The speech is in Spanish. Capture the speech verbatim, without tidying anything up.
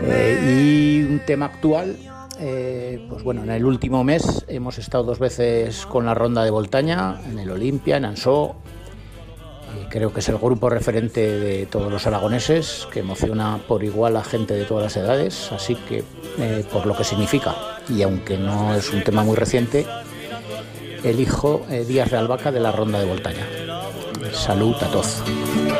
Eh, y un tema actual, eh, pues bueno, en el último mes hemos estado dos veces con la Ronda de Voltaña, en el Olimpia, en Ansó. Eh, creo que es el grupo referente de todos los aragoneses, que emociona por igual a gente de todas las edades, así que eh, por lo que significa, y aunque no es un tema muy reciente, elijo eh, Días de Albahaca de la Ronda de Voltaña. Salud a todos.